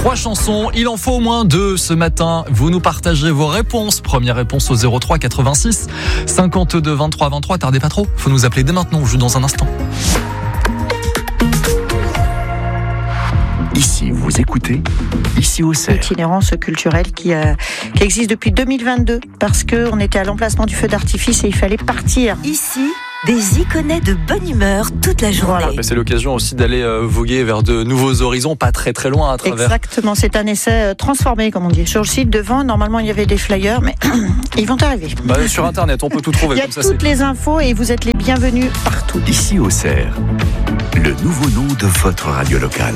3 chansons, il en faut au moins 2 ce matin. Vous nous partagez vos réponses. Première réponse au 03 86 52 23 23. Tardez pas trop, faut nous appeler dès maintenant. On joue dans un instant. Ici, vous écoutez Ici au Cerf. Itinérance culturelle qui existe depuis 2022 parce qu'on était à l'emplacement du feu d'artifice et il fallait partir. Ici, des iconais de bonne humeur toute la journée. Voilà. C'est l'occasion aussi d'aller voguer vers de nouveaux horizons, pas très très loin à travers. Exactement, c'est un essai transformé comme on dit. Sur le site devant, normalement il y avait des flyers, mais ils vont arriver. Sur internet, on peut tout trouver. Il y a comme ça, toutes les infos et vous êtes les bienvenus partout. Ici au Cerf, le nouveau nom de votre radio locale.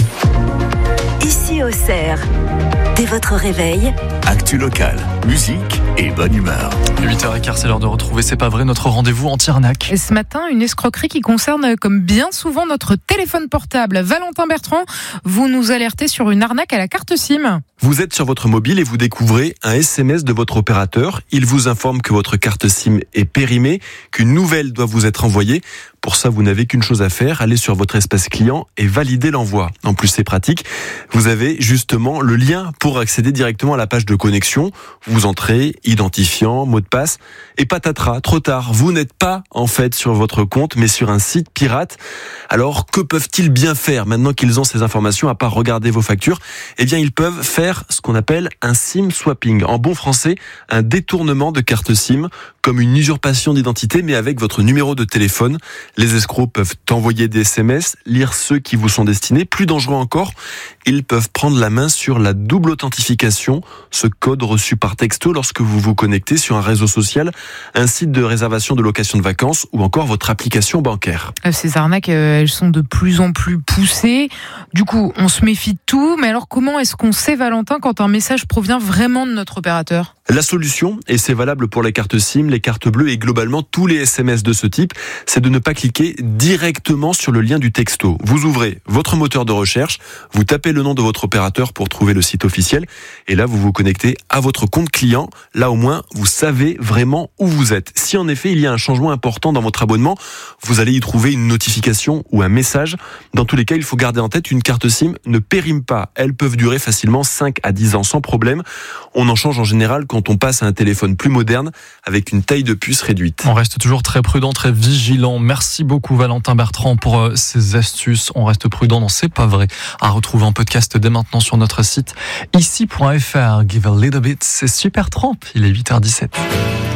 Ici au Cerf, dès votre réveil, Actu locale, musique et bonne humeur. 8h15, c'est l'heure de retrouver C'est pas vrai, notre rendez-vous anti-arnaque. Et ce matin, une escroquerie qui concerne, comme bien souvent, notre téléphone portable. Valentin Bertrand, vous nous alertez sur une arnaque à la carte SIM. Vous êtes sur votre mobile et vous découvrez un SMS de votre opérateur. Il vous informe que votre carte SIM est périmée, qu'une nouvelle doit vous être envoyée. Pour ça, vous n'avez qu'une chose à faire, aller sur votre espace client et valider l'envoi. En plus, c'est pratique. Vous avez justement le lien pour accéder directement à la page de connexion. Vous entrez, identifiant, mot de passe, et patatras, trop tard. Vous n'êtes pas, en fait, sur votre compte, mais sur un site pirate. Alors, que peuvent-ils bien faire maintenant qu'ils ont ces informations, à part regarder vos factures? Eh bien, ils peuvent faire ce qu'on appelle un SIM swapping. En bon français, un détournement de carte SIM, comme une usurpation d'identité, mais avec votre numéro de téléphone. Les escrocs peuvent envoyer des SMS, lire ceux qui vous sont destinés. Plus dangereux encore, ils peuvent prendre la main sur la double authentification, ce code reçu par texto lorsque vous vous connectez sur un réseau social, un site de réservation de location de vacances ou encore votre application bancaire. Ces arnaques, elles sont de plus en plus poussées. Du coup, on se méfie de tout. Mais alors, comment est-ce qu'on sait, Valentin, quand un message provient vraiment de notre opérateur ? La solution, et c'est valable pour les cartes SIM, les cartes bleues et globalement tous les SMS de ce type, c'est de ne pas cliquer directement sur le lien du texto. Vous ouvrez votre moteur de recherche, vous tapez le nom de votre opérateur pour trouver le site officiel et là vous vous connectez à votre compte client. Là au moins, vous savez vraiment où vous êtes. Si en effet il y a un changement important dans votre abonnement, vous allez y trouver une notification ou un message. Dans tous les cas, il faut garder en tête, une carte SIM ne périme pas. Elles peuvent durer facilement 5 à 10 ans sans problème. On en change en général quand on passe à un téléphone plus moderne avec une taille de puce réduite. On reste toujours très prudent, très vigilant. Merci beaucoup Valentin Bertrand pour ces astuces. On reste prudent dans C'est pas vrai. À retrouver en podcast dès maintenant sur notre site ici.fr. Give a little bit, c'est Super Tramp. Il est 8h17.